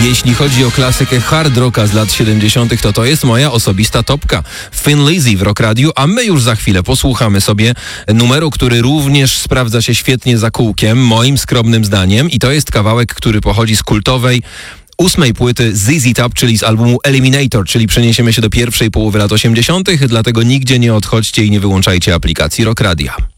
Jeśli chodzi o klasykę hard rocka z lat 70., to jest moja osobista topka. Thin Lizzy w Rock Radio, a my już za chwilę posłuchamy sobie numeru, który również sprawdza się świetnie za kółkiem, moim skromnym zdaniem, i to jest kawałek, który pochodzi z kultowej 8. płyty ZZ Top, czyli z albumu Eliminator, czyli przeniesiemy się do pierwszej połowy lat 80., dlatego nigdzie nie odchodźcie i nie wyłączajcie aplikacji Rock Radia.